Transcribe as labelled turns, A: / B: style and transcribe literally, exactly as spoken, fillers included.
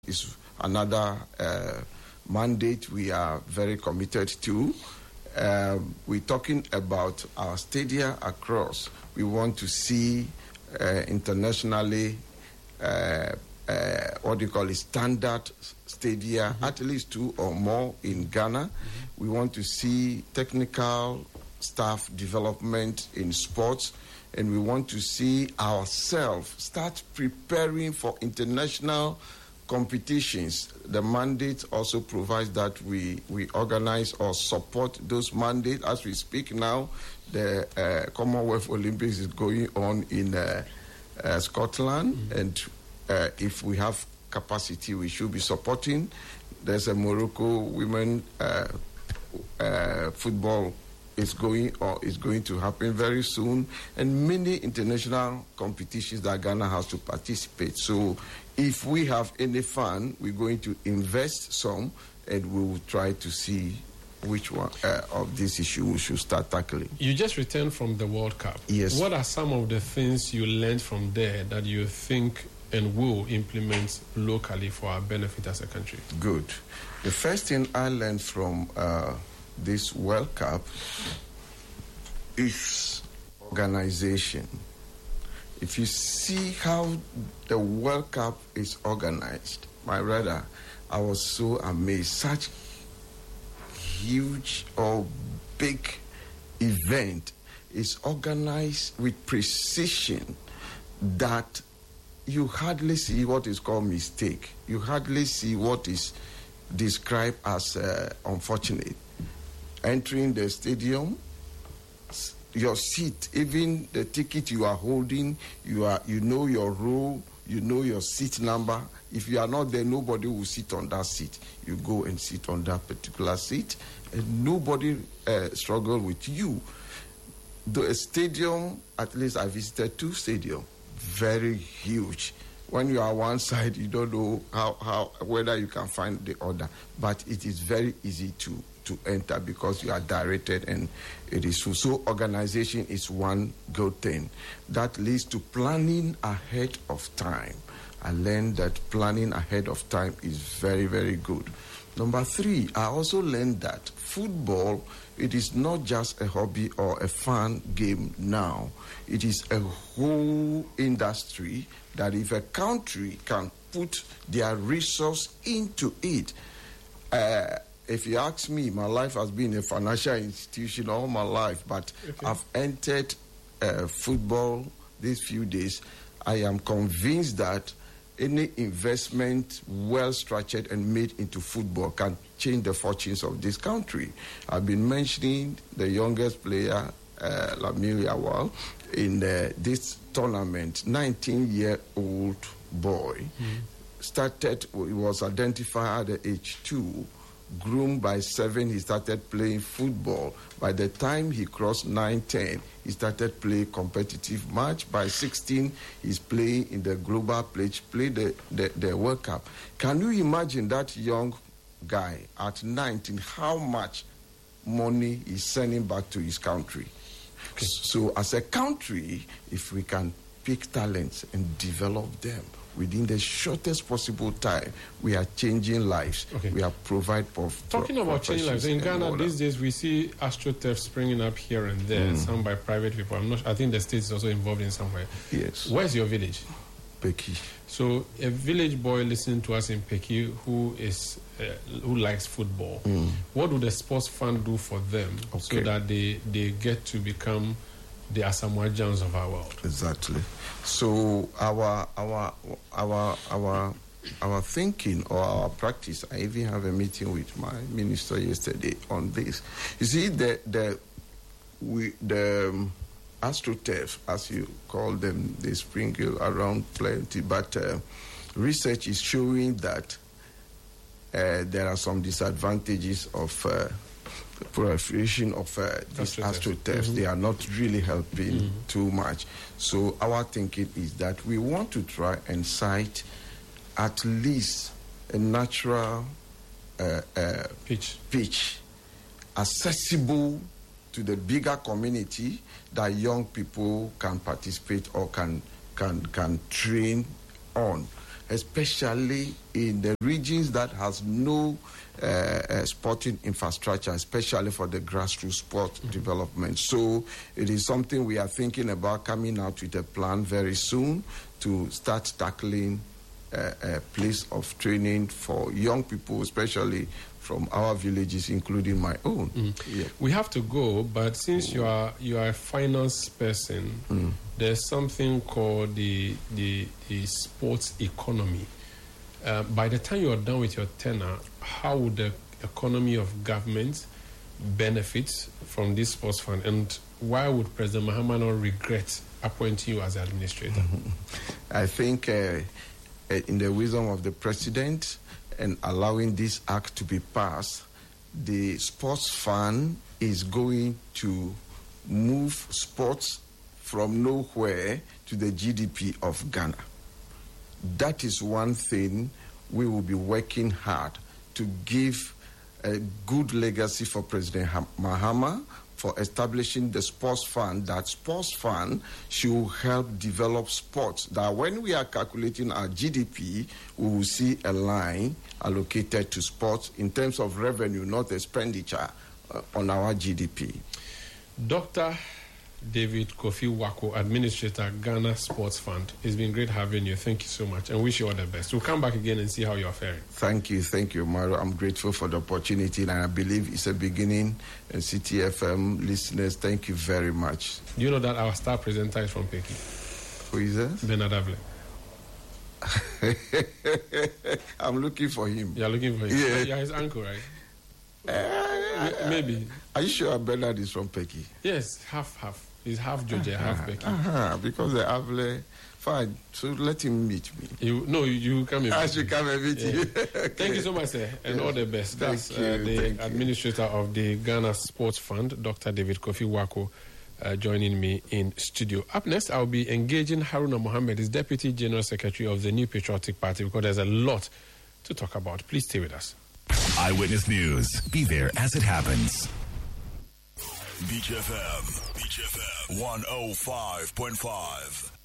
A: is another uh, mandate we are very committed to. Uh, we're talking about our stadia across. We want to see uh, internationally, uh, uh, what do you call it, standard stadia, mm-hmm. at least two or more in Ghana. Mm-hmm. We want to see technical staff development in sports, and we want to see ourselves start preparing for international competitions. The mandate also provides that we, we organize or support those mandates. As we speak now, the uh, Commonwealth Olympics is going on in uh, uh, Scotland, mm-hmm. and uh, if we have capacity, we should be supporting. There's a Morocco women uh, uh, football is going or is going to happen very soon, and many international competitions that Ghana has to participate. So if we have any fund, we're going to invest some, and we will try to see which one uh, of this issue we should start tackling.
B: You just returned from the World Cup.
A: Yes.
B: What are some of the things you learned from there that you think and will implement locally for our benefit as a country?
A: Good. The first thing I learned from uh, this World Cup is organization. If you see how the World Cup is organized, my brother, I was so amazed. Such huge or big event is organized with precision that you hardly see what is called mistake. You hardly see what is described as uh, unfortunate. Entering the stadium, your seat, even the ticket you are holding, you are you know your row, you know your seat number. If you are not there, nobody will sit on that seat. You go and sit on that particular seat, and nobody uh, struggle with you. The stadium, at least I visited two stadiums, very huge. When you are one side, you don't know how, how whether you can find the other, but it is very easy to to enter because you are directed, and it is so. So organization is one good thing. That leads to planning ahead of time. I learned that planning ahead of time is very, very good. Number three, I also learned that football, it is not just a hobby or a fun game now. It is a whole industry that if a country can put their resource into it, uh, if you ask me, my life has been a financial institution all my life, but okay. I've entered uh, football these few days. I am convinced that any investment well structured and made into football can change the fortunes of this country. I've been mentioning the youngest player, uh, Lamine Yamal, in uh, this tournament, nineteen-year-old boy, mm-hmm. started, he was identified at age two, groomed by seven, he started playing football. By the time he crossed nine, ten, he started playing competitive match. By sixteen, he's playing in the global pledge, play the, the, the World Cup. Can you imagine that young guy at nineteen, how much money he's sending back to his country? Okay. So as a country, if we can pick talents and develop them within the shortest possible time, we are changing lives. Okay. We are provide for
B: talking about changing lives in Ghana these days. We see astroturf springing up here and there, mm. some by private people. I'm not. I think the state is also involved in some way.
A: Yes.
B: Where's your village?
A: Peki.
B: So a village boy listening to us in Peki who is uh, who likes football. Mm. What would the sports fund do for them okay. so that they they get to become the Asamoah Gyangs of our world?
A: Exactly. So our our our our our thinking or our practice. I even have a meeting with my minister yesterday on this. You see, the the we the um, astroturf, as you call them, they sprinkle around plenty, but uh, research is showing that uh, there are some disadvantages of uh, the proliferation of uh, these astroturfs. Mm-hmm. They are not really helping mm-hmm. too much. So our thinking is that we want to try and cite at least a natural uh, uh,
B: pitch.
A: pitch accessible to the bigger community that young people can participate or can can can train on. especially in the regions that has no uh, uh, sporting infrastructure, especially for the grassroots sport mm-hmm. development. So it is something we are thinking about coming out with a plan very soon to start tackling uh, a place of training for young people, especially from our villages, including my own.
B: Mm. Yeah. We have to go, but since you are you are a finance person, mm. there's something called the the, the sports economy. Uh, by the time you are done with your tenure, how would the economy of government benefit from this sports fund, and why would President Mahama not regret appointing you as administrator?
A: I think uh, in the wisdom of the president and allowing this act to be passed, the sports fund is going to move sports from nowhere to the G D P of Ghana. That is one thing we will be working hard to give a good legacy for President Mahama for establishing the sports fund. That sports fund should help develop sports. That when we are calculating our G D P, we will see a line allocated to sports in terms of revenue, not expenditure, uh, on our G D P.
B: Doctor David Kofi Wako, Administrator, Ghana Sports Fund. It's been great having you. Thank you so much, and wish you all the best. We'll come back again and see how you're faring.
A: Thank you. Thank you, Mario. I'm grateful for the opportunity, and I believe it's a beginning. And C T F M listeners, thank you very much.
B: Do you know that our star presenter is from Peki?
A: Who is that?
B: Bernard Avle.
A: I'm looking for him.
B: You're looking for him?
A: Yeah.
B: You're his uncle, right?
A: Uh,
B: Maybe.
A: Are you sure Bernard is from Peki?
B: Yes, half, half. He's half Georgia, uh-huh, half Peki.
A: Uh-huh, because the Avle, fine, so let him meet me.
B: You No, you, you come and meet
A: I should come and meet
B: yeah.
A: you. Okay.
B: Thank you so much, sir, and yes. all the best. That's
A: Thank you,
B: uh, the
A: thank
B: administrator
A: you.
B: of the Ghana Sports Fund, Doctor David Kofi Wako, uh, joining me in studio. Up next, I'll be engaging Haruna Mohammed, his Deputy General Secretary of the New Patriotic Party, because there's a lot to talk about. Please stay with us.
C: Eyewitness News. Be there as it happens.
D: Beach F M. Beach F M. one oh five point five.